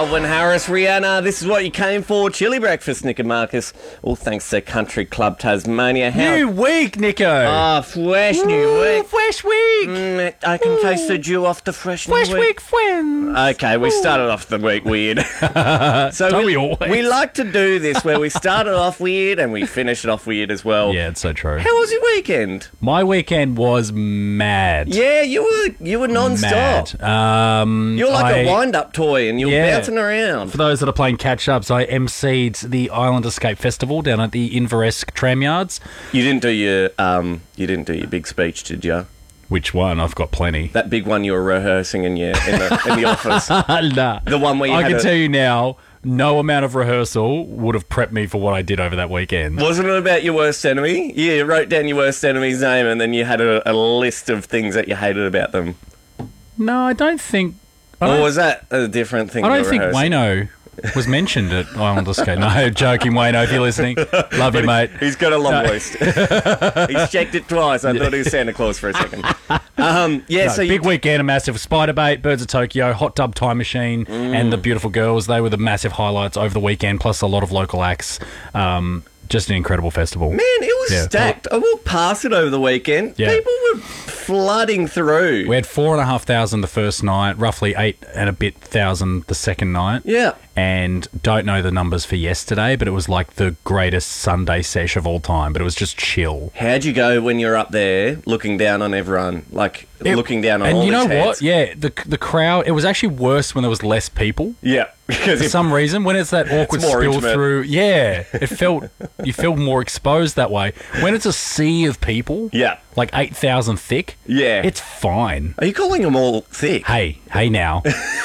Calvin Harris, Rihanna, this is what you came for. Chili breakfast, Nick and Marcus. All thanks to Country Club Tasmania. New week, Nico. Ah, fresh new week. Fresh week. I can taste the dew off the fresh new week. Fresh week, friends. Okay, we started off the week weird. So Don't we always? We like to do this where we started off weird and we finish it off weird as well. Yeah, it's so true. How was your weekend? My weekend was mad. Yeah, you were non-stop. Mad. You're like a wind-up toy and you're bouncing around. For those that are playing catch-ups, I emceed the Island Escape Festival down at the Inveresk Tram Yards. You didn't do your big speech, did you? Which one? I've got plenty. That big one you were rehearsing in the office. Nah. The one where you I can tell you now, no amount of rehearsal would have prepped me for what I did over that weekend. Wasn't it about your worst enemy? Yeah, you wrote down your worst enemy's name and then you had a list of things that you hated about them. No, I don't think... Or was that a different thing? I don't think Wayno was mentioned at Island Escape. No, joking, Wayno, if you're listening. Love you, mate. He's got a long list. He's checked it twice. I thought he was Santa Claus for a second. Big weekend, a massive Spider Bait, Birds of Tokyo, Hot Tub Time Machine, and the Beautiful Girls. They were the massive highlights over the weekend, plus a lot of local acts. Just an incredible festival. Man, it was stacked. I walked past it over the weekend. Yeah. People were flooding through. We had 4,500 the first night, roughly 8 and a bit thousand the second night. Yeah. And don't know the numbers for yesterday, but it was like the greatest Sunday sesh of all time. But it was just chill. How'd you go when you're up there looking down on everyone? Looking down on all and you know these heads? what? Yeah, the crowd, it was actually worse when there was less people. Yeah. Because For some reason, when it's that awkward more spill intimate. through, you feel more exposed that way. When it's a sea of people, like 8,000 thick, it's fine. Are you calling them all thick? Hey now.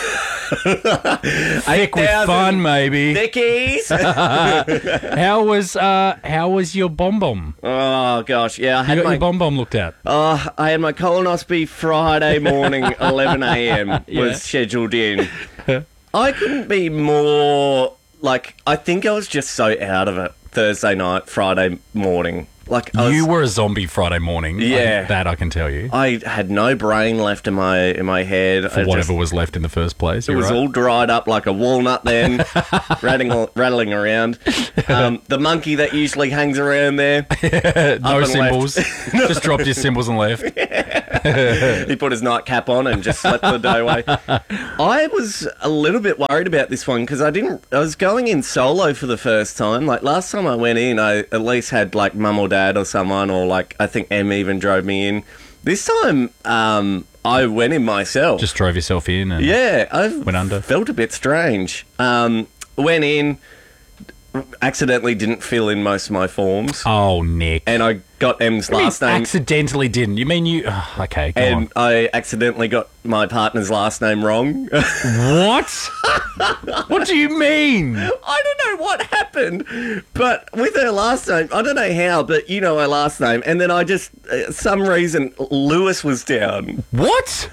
Thick with fun, maybe. Thickies. How was your bomb? Oh gosh, yeah. I had You got your bomb looked at. I had my colonoscopy Friday morning, 11 a.m. was scheduled in. I couldn't be more I think I was just so out of it Thursday night, Friday morning. You were a zombie Friday morning. Yeah. That I can tell you. I had no brain left in my head. For whatever was left in the first place. It was all dried up like a walnut then, rattling around. The monkey that usually hangs around there. No symbols. Just dropped his symbols and left. He put his nightcap on and just slept the day away. I was a little bit worried about this one because I was going in solo for the first time. Like last time I went in, I at least had mum or dad or someone, or I think Em even drove me in. This time, I went in myself. Just drove yourself in and went under. Felt a bit strange. Went in, accidentally didn't fill in most of my forms. Oh, Nick. And I got Em's last name. Accidentally didn't. You mean you... Oh, okay, go on. I accidentally got my partner's last name wrong. What? What do you mean? I don't know what happened, but with her last name, I don't know how, but you know her last name, and then I just, some reason, Lewis was down. What?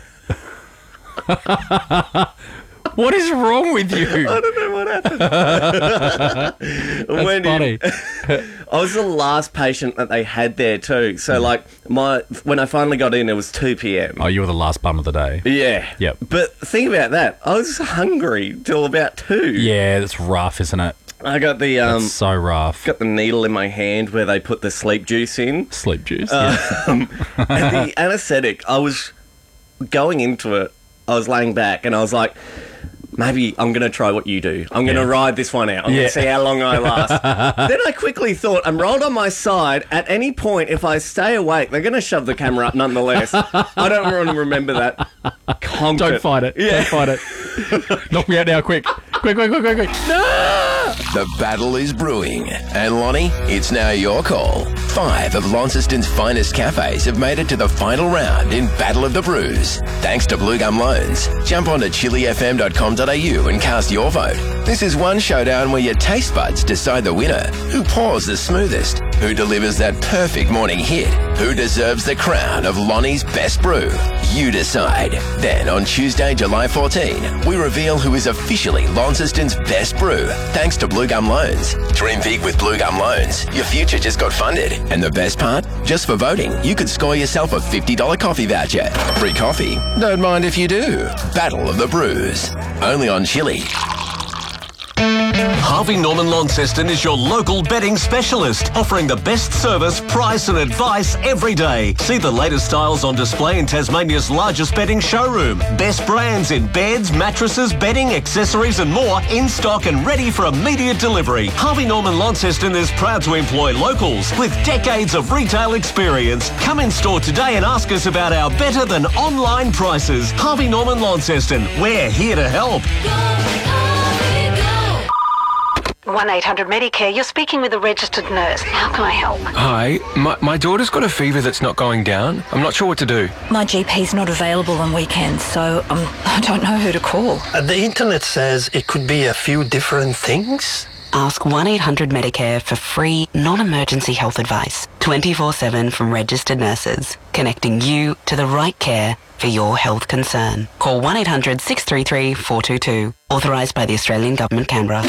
What is wrong with you? I don't know what happened. That's funny. I was the last patient that they had there too. So when I finally got in, it was 2 p.m. Oh, you were the last bum of the day. Yeah. Yep. But think about that. I was hungry till about 2. Yeah, that's rough, isn't it? I got the That's so rough. Got the needle in my hand where they put the sleep juice in. Sleep juice. And the anaesthetic, I was going into it. I was laying back and I was like, maybe I'm going to try what you do. I'm going to ride this one out. I'm going to see how long I last. Then I quickly thought, I'm rolled on my side. At any point, if I stay awake, they're going to shove the camera up nonetheless. I don't want to remember that. Conk Don't it. fight it. Yeah. Don't fight it. Knock me out now, quick. Quick. No! The battle is brewing. And Lonnie, it's now your call. 5 of Launceston's finest cafes have made it to the final round in Battle of the Brews. Thanks to Blue Gum Loans. Jump on to chilifm.com.au and cast your vote. This is one showdown where your taste buds decide the winner. Who pours the smoothest? Who delivers that perfect morning hit? Who deserves the crown of Lonnie's best brew? You decide. Then on Tuesday, July 14, we reveal who is officially Launceston's best brew, thanks to Blue Gum Loans. Dream big with Blue Gum Loans. Your future just got funded. And the best part? Just for voting, you could score yourself a $50 coffee voucher. Free coffee? Don't mind if you do. Battle of the Brews. Only on Chili. Harvey Norman Launceston is your local betting specialist, offering the best service, price and advice every day. See the latest styles on display in Tasmania's largest betting showroom. Best brands in beds, mattresses, bedding, accessories and more in stock and ready for immediate delivery. Harvey Norman Launceston is proud to employ locals with decades of retail experience. Come in store today and ask us about our better than online prices. Harvey Norman Launceston, we're here to help. 1-800-Medicare, you're speaking with a registered nurse. How can I help? Hi, my daughter's got a fever that's not going down. I'm not sure what to do. My GP's not available on weekends, so I don't know who to call. The internet says it could be a few different things. Ask 1-800-Medicare for free, non-emergency health advice, 24/7 from registered nurses, connecting you to the right care for your health concern. Call 1-800-633-422, authorised by the Australian Government, Canberra.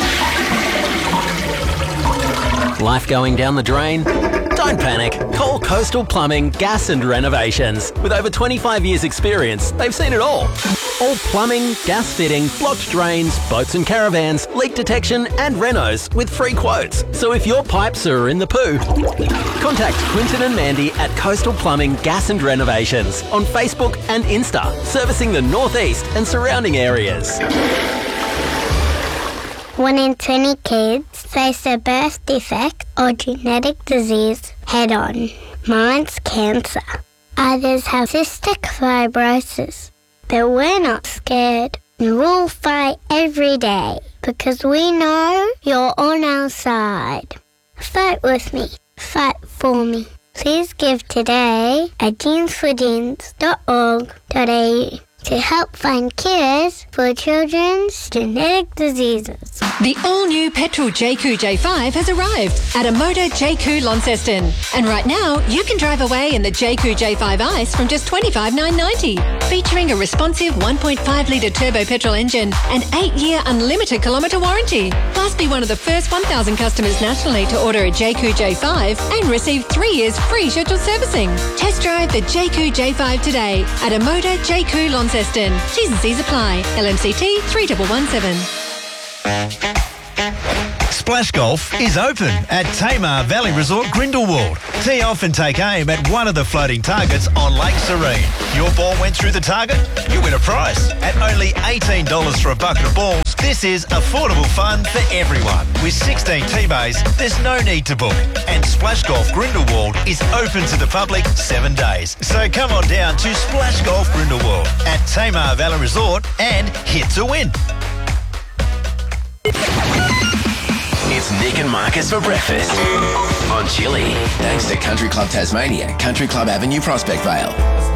Life going down the drain? Don't panic. Call Coastal Plumbing, Gas and Renovations. With over 25 years experience, they've seen it all. All plumbing, gas fitting, blocked drains, boats and caravans, leak detection and renos with free quotes. So if your pipes are in the poo, contact Quinton and Mandy at Coastal Plumbing, Gas and Renovations on Facebook and Insta, servicing the northeast and surrounding areas. 1 in 20 kids face a birth defect or genetic disease head-on. Mine's cancer. Others have cystic fibrosis. But we're not scared. We'll fight every day because we know you're on our side. Fight with me. Fight for me. Please give today at jeansforjeans.org.au to help find cures for children's genetic diseases. The all-new petrol JQ J5 has arrived at Amoda JQ Launceston. And right now, you can drive away in the JQ J5 Ice from just $25,990. Featuring a responsive 1.5-litre turbo petrol engine and 8-year unlimited kilometre warranty. Plus, be one of the first 1,000 customers nationally to order a JQ J5 and receive 3 years free scheduled servicing. Test drive the JQ J5 today at Amoda JQ Launceston. T's and C's apply. LMCT 3117. Splash Golf is open at Tamar Valley Resort, Grindelwald. Tee off and take aim at one of the floating targets on Lake Serene. Your ball went through the target, you win a prize. At only $18 for a bucket of balls, this is affordable fun for everyone. With 16 tee bays, there's no need to book. And Splash Golf Grindelwald is open to the public 7 days. So come on down to Splash Golf Grindelwald at Tamar Valley Resort and hit to win. It's Nick and Marcus for breakfast on Chili. Thanks to Country Club Tasmania, Country Club Avenue, Prospect Vale.